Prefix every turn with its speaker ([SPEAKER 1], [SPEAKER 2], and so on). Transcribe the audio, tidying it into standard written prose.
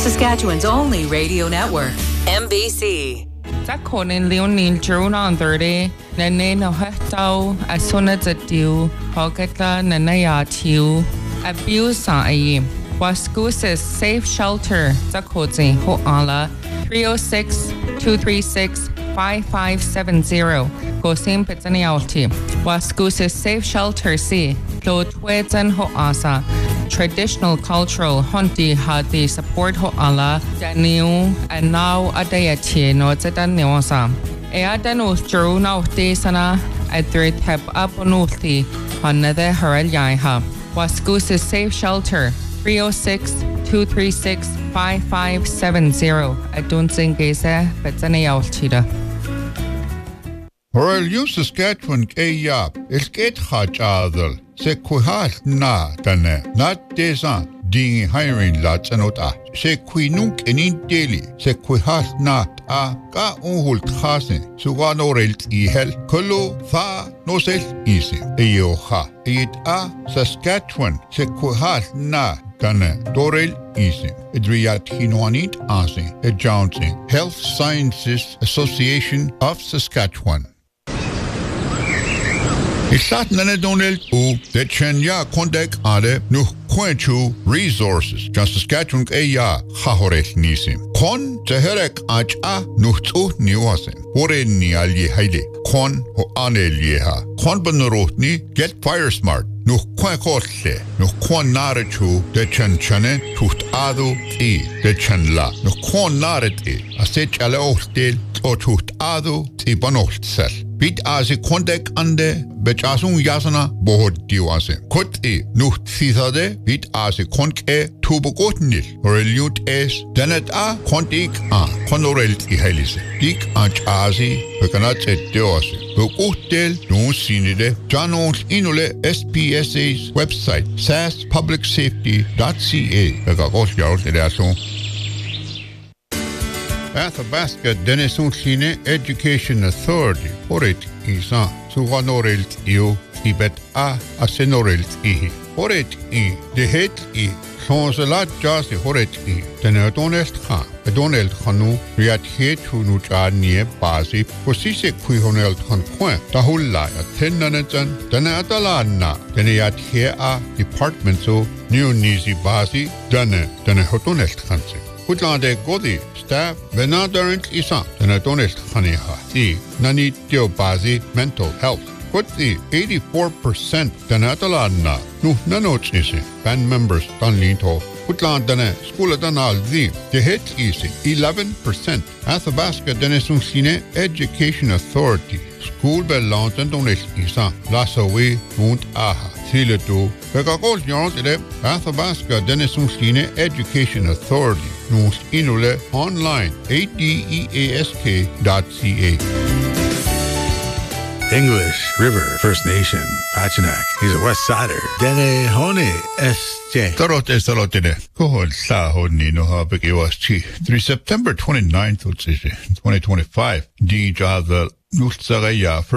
[SPEAKER 1] Saskatchewan's only radio network, MBC.
[SPEAKER 2] Zakonin Leonil Juna 30, Nene no Hetau, Asunazatu, Hogata Nanayatu, Abuse Ai, Waskusis Safe Shelter, Zakoti, Hoala, 306-236-5570, Gosim Pitanialti, Waskusis Safe Shelter C, Lotwetan Hoasa. Traditional cultural hunti hati support ho ala daniu and now adayati no tadaniwasa e adanu juru na uti sana adrit heb aponuti another haralyaiha Waskusis Safe Shelter 306-236-5570 adun singese betanialtida
[SPEAKER 3] Horal Saskatchewan Kaya is get hajadal se kuhal na tane not desan ding hiring lots anota se kuinunk enin daily se kuhal na a ka unhult khasen sugano relt ihel kolo fa no sel easy eyoha it a Saskatchewan se kuhal na tane dorel easy Adriat Hinoanit Asi a Johnson Health Sciences Association of Saskatchewan Isat nane donel u de chenya kontek ade nu kwenchu resources just Saskatchewan eya khahores nisim kon teherek acha nu tu niwasen ore ni ali haile kon ho anelieha kon benrotni get fire smart nu kwen kotle nu kon narechu de chenchane tut adu e de chenla nu kon narete aset ale ostel o tut adu e banohtsel Bit asi kontek ande bechasun yasana bohod diwase. Kot nuht thithade bit asi konke tubogotnil. Oreliut es denet kontik konorelt I helise. Dik asi bekanat et diwase. Beguhtel nun sinide janons inule SPSA's website saspublicsafety.ca. Begagos yaros edason. Athabasca Denison Sine Education Authority Horet Isa Suganorelt Io Tibet Asenorelt I Horet I De Het I Sonsalat Jasi Horet I Denadonest Khan Donald Khanu Riat Het Hunuchanie Basi Posise Quihonelt Khan Quen Tahulla Tenanajan Danadalana Deniat Hea Department so New Nizi Basi Dane Hotonest Khanse Putlande Godi staff Venadorent Isa Danadonest Khaniha Si Nani Tio Bazi mental health Put the 84% Danadalana Nu Nanoch Isi band members Danlinto Putland Dane School Danal Zi The hit Isi 11% Athabasca Denesun Sine Education Authority School Bellant and Donest Isa Lasawe und Aha Siletu Begagos Yonte Athabasca Denesun Sine Education Authority Nus Inule online adeask.ca
[SPEAKER 4] English River First Nation Pachinak. He's a West Sider. Dene Hone SJ.
[SPEAKER 3] Tarotene. Kohol Sahoni no Habek Ewachi. 3 September 29th, 2025. Di Java Nustsaraya